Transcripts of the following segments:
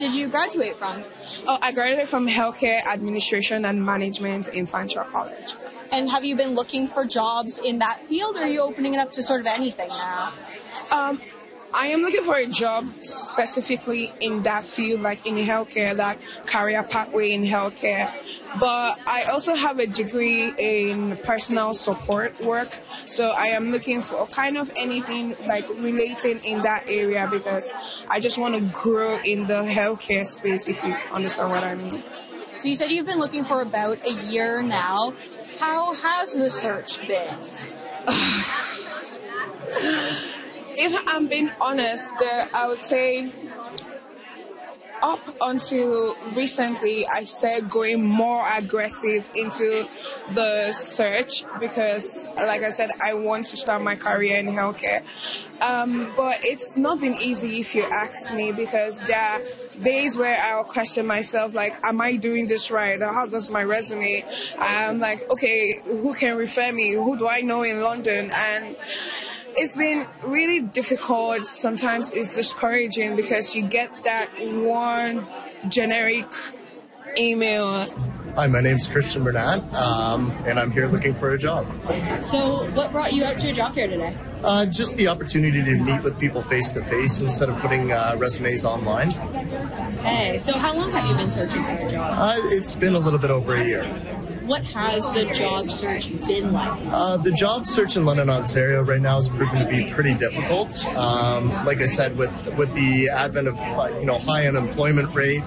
Did you graduate from? Oh, I graduated from Healthcare Administration and Management in Fanshawe College. And have you been looking for jobs in that field, or are you opening it up to sort of anything now? I am looking for a job specifically in that field, like in healthcare, that career pathway in healthcare. But I also have a degree in personal support work, so I am looking for kind of anything like relating in that area because I just want to grow in the healthcare space, if you understand what I mean. So you said you've been looking for about a year now. How has the search been? If I'm being honest, I would say up until recently, I started going more aggressive into the search because, like I said, I want to start my career in healthcare. But it's not been easy if you ask me because there are days where I'll question myself, like, am I doing this right? How does my resume? I'm like, okay, who can refer me? Who do I know in London? And it's been really difficult. Sometimes it's discouraging because you get that one generic email. Hi, my name's Christian Bernat, and I'm here looking for a job. So what brought you out to a job fair today? Just the opportunity to meet with people face-to-face instead of putting resumes online. Hey, so how long have you been searching for a job? It's been a little bit over a year. What has the job search been like? The job search in London, Ontario right now has proven to be pretty difficult. Like I said, with the advent of high unemployment rate,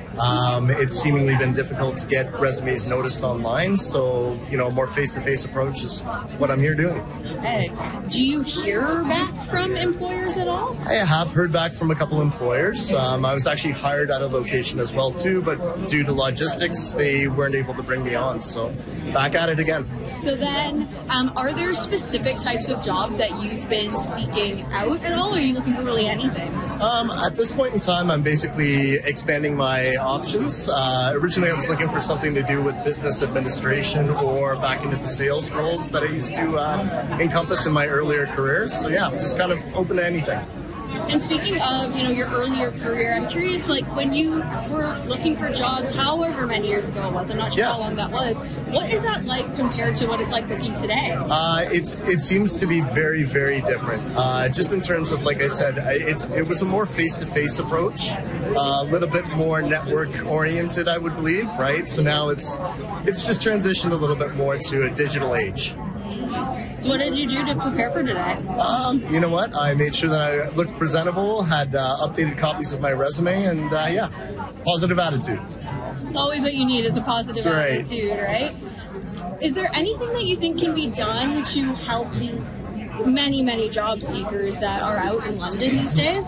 it's seemingly been difficult to get resumes noticed online. So, a more face-to-face approach is what I'm here doing. Hey, do you hear back from employers at all? I have heard back from a couple employers. I was actually hired at a location as well too, but due to logistics, they weren't able to bring me on. So back at it again. So then, are there specific types of jobs that you've been seeking out at all, or are you looking for really anything? At this point in time, I'm basically expanding my options. Originally, I was looking for something to do with business administration or back into the sales roles that I used to encompass in my earlier careers. So yeah, I'm just kind of open to anything. And speaking of, your earlier career, I'm curious, like, when you were looking for jobs, however many years ago it was, I'm not sure how long that was, what is that like compared to what it's like looking today? It seems to be very, very different. Just in terms of, like I said, it was a more face-to-face approach, a little bit more network-oriented, I would believe, right? So now it's just transitioned a little bit more to a digital age. So what did you do to prepare for today? You know what? I made sure that I looked presentable, had updated copies of my resume, and positive attitude. It's always what you need is a positive attitude, right? Is there anything that you think can be done to help the many, many job seekers that are out in London these days?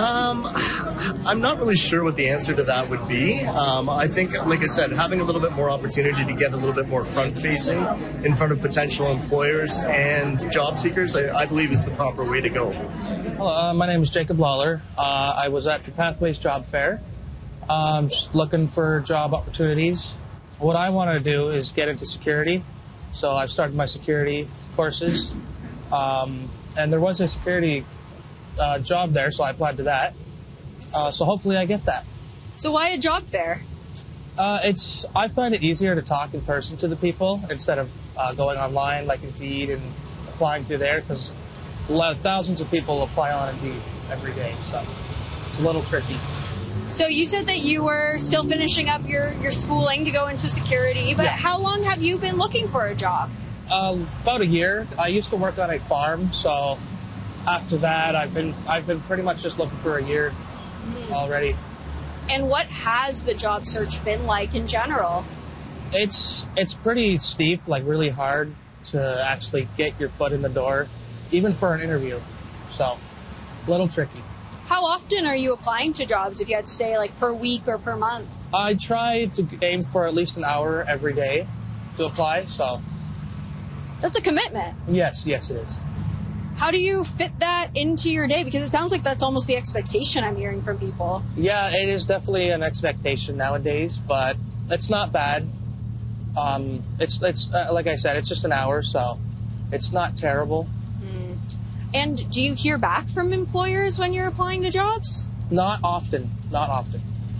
I'm not really sure what the answer to that would be. I think, like I said, having a little bit more opportunity to get a little bit more front-facing in front of potential employers and job seekers, I believe is the proper way to go. Hello, my name is Jacob Lawler. I was at the Pathways Job Fair, just looking for job opportunities. What I want to do is get into security, so I've started my security courses. And there was a security job there, so I applied to that. So hopefully I get that. So why a job fair? I find it easier to talk in person to the people instead of going online like Indeed and applying through there, because thousands of people apply on Indeed every day, so it's a little tricky. So you said that you were still finishing up your schooling to go into security, but how long have you been looking for a job? About a year. I used to work on a farm, so after that, I've been pretty much just looking for a year already. And what has the job search been like in general? It's pretty steep, like really hard to actually get your foot in the door, even for an interview. So, a little tricky. How often are you applying to jobs, if you had to say, like, per week or per month? I try to aim for at least an hour every day to apply, so... That's a commitment. Yes, it is. How do you fit that into your day? Because it sounds like that's almost the expectation I'm hearing from people. Yeah, it is definitely an expectation nowadays, but it's not bad. It's like I said, it's just an hour, so it's not terrible. And do you hear back from employers when you're applying to jobs? Not often.